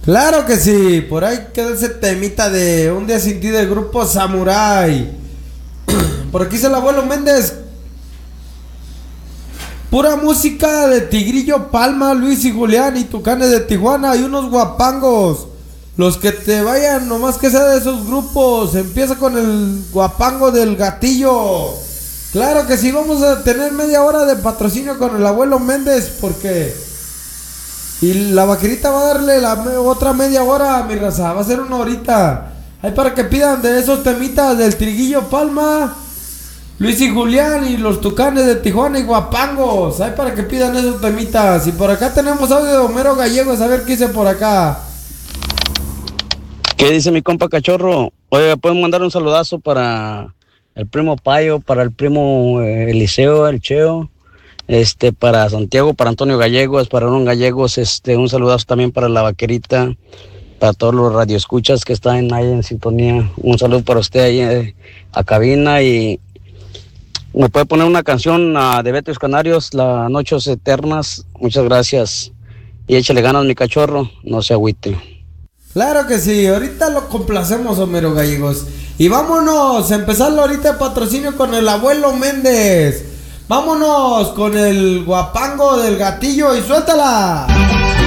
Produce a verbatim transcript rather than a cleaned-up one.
Claro que sí, por ahí queda ese temita de Un día sin ti del grupo Samurai. Por aquí es el abuelo Méndez. Pura música de Tigrillo Palma, Luis y Julián y Tucanes de Tijuana y unos guapangos. Los que te vayan, nomás que sea de esos grupos. Empieza con el guapango del Gatillo. Claro que sí, vamos a tener media hora de patrocinio con el abuelo Méndez porque... Y la vaquerita va a darle la me otra media hora, mi raza. Va a ser una horita. Ahí para que pidan de esos temitas del Tigrillo Palma, Luis y Julián y los Tucanes de Tijuana y guapangos. Ahí para que pidan esos temitas. Y por acá tenemos audio de Homero Gallegos. A ver qué dice por acá. ¿Qué dice mi compa Cachorro? Oye, ¿pueden mandar un saludazo para el primo Payo, para el primo eh, Eliseo, el Cheo, este, para Santiago, para Antonio Gallegos, para Aaron Gallegos, este, un saludazo también para la vaquerita, para todos los radioescuchas que están ahí en sintonía. Un saludo para usted ahí eh, a cabina y me puede poner una canción uh, de Beto y los Canarios, Las Noches Eternas. Muchas gracias y échale ganas, mi cachorro, no se agüite. Claro que sí, ahorita lo complacemos, Homero Gallegos. Y vámonos a empezarlo ahorita de patrocinio con el abuelo Méndez. Vámonos con el guapango del Gatillo y suéltala.